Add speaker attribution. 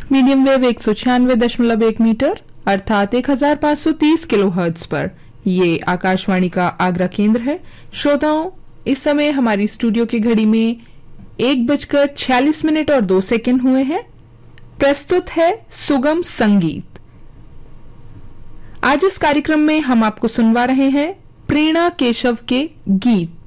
Speaker 1: Medium wave 196.1 metre अर्थात 1530 kilohertz पर ये आकाशवाणी का आगरा केंद्र है। श्रोताओं, इस समय हमारी स्टूडियो की घड़ी में 1:46 और 2 सेकंड हुए हैं। प्रस्तुत है सुगम संगीत। आज इस कार्यक्रम में हम आपको सुनवा रहे हैं प्रेरणा केशव के गीत।